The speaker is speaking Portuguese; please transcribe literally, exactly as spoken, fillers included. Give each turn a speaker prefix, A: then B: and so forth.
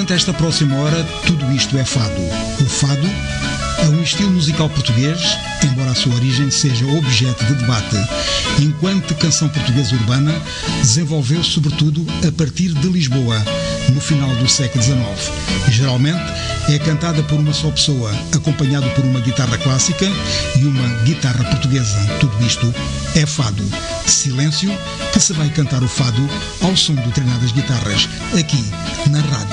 A: Durante esta próxima hora, tudo isto é fado. O fado é um estilo musical português, embora a sua origem seja objeto de debate, enquanto canção portuguesa urbana desenvolveu-se sobretudo a partir de Lisboa, no final do século dezenove. Geralmente é cantada por uma só pessoa, acompanhado por uma guitarra clássica e uma guitarra portuguesa. Tudo isto é fado. Silêncio, que se vai cantar o fado ao som do treinar das guitarras, aqui na Rádio